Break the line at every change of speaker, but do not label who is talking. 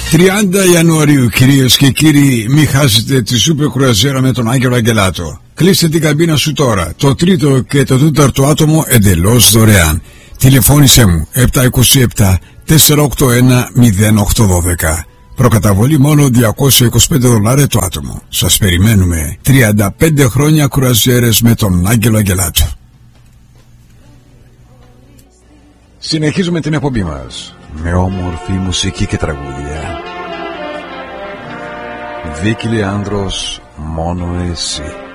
30 Ιανουαρίου, κυρίες και κύριοι, μην χάσετε τη σούπερ κρουαζιέρα με τον Άγγελο Αγγελάτο. Κλείστε την καμπίνα σου τώρα. Το τρίτο και το τέταρτο άτομο εντελώς δωρεάν. Τηλεφώνησέ μου 727 481 0812. Προκαταβολή μόνο $225 το άτομο. Σας περιμένουμε. 35 χρόνια κρουαζιέρες με τον Άγγελο Αγγελάτο. Συνεχίζουμε την εκπομπή μας με όμορφη μουσική και τραγούδια. Βίκη Λεάνδρος, μόνο εσύ.